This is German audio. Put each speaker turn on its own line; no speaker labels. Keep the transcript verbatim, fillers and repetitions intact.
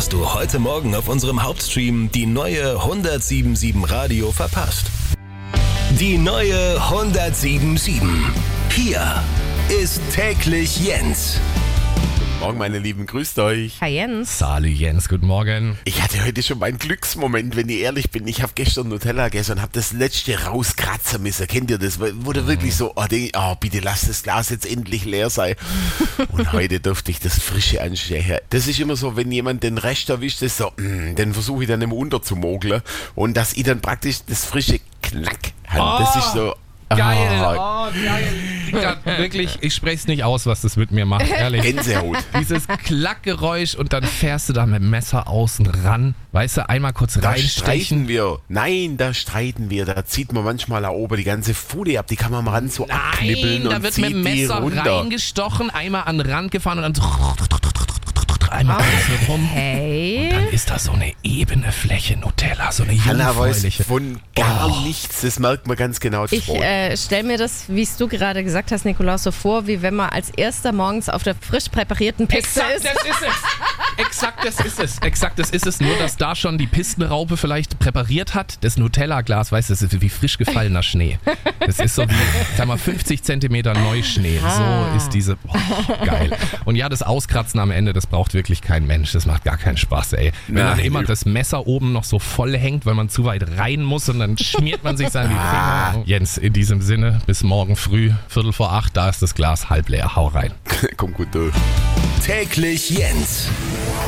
hast du heute Morgen auf unserem Hauptstream die neue hundertsiebenundsiebzig Radio verpasst. Die neue hundertsiebenundsiebzig. Hier ist täglich Jens.
Morgen, meine Lieben, grüßt euch.
Hi Jens.
Salü Jens, guten Morgen.
Ich hatte heute schon meinen Glücksmoment, wenn ich ehrlich bin. Ich habe gestern Nutella gegessen und habe das letzte rauskratzen müssen. Kennt ihr das? Wurde wirklich so, oh, denk, oh, bitte lass das Glas jetzt endlich leer sein. Und heute durfte ich das Frische anstechen. Das ist immer so, wenn jemand den Rest erwischt, ist so, mm, den versuche ich dann immer unterzumogeln. Und dass ich dann praktisch das frische Knack habe. Das ist so...
Geil, oh, geil. Ich wirklich, ich spreche es nicht aus, was das mit mir macht, ehrlich.
Gänsehaut.
Dieses Klackgeräusch und dann fährst du da mit dem Messer außen ran. Weißt du, einmal kurz
Da
reinstechen.
streiten wir. Nein, da streiten wir. Da zieht man manchmal da oben die ganze Folie ab. Die kann man mal ran so abknibbeln
Nein, da
und
wird
zieht
mit dem
die
Messer
runter.
reingestochen, einmal an den Rand gefahren und dann einmal außen rum.
Hey.
Und dann ist da so eine ebene Fläche Nutella, so eine
Hanna weiß
jungfräuliche.
von gar
Oh.
nichts. Das merkt man ganz genau.
Ich äh, stelle mir das, wie es du gerade gesagt hast, Nikolaus, so vor, wie wenn man als erster morgens auf der frisch präparierten Piste
Exakt,
ist.
das ist es. Exakt, das ist es. Exakt, das ist es. Nur, dass da schon die Pistenraupe vielleicht präpariert hat. Das Nutella-Glas, weißt du, das ist wie frisch gefallener Schnee. Das ist so wie, sag mal, fünfzig Zentimeter Neuschnee. So ist diese, boah, geil. Und ja, das Auskratzen am Ende, das braucht wirklich kein Mensch. Das macht gar keinen Spaß, ey. Wenn
Nein.
dann immer das Messer oben noch so voll hängt, weil man zu weit rein muss und dann schmiert man sich dann die Finger. Jens, in diesem Sinne, bis morgen früh, Viertel vor acht, da ist das Glas halb leer. Hau rein.
Komm gut durch.
Täglich Jens.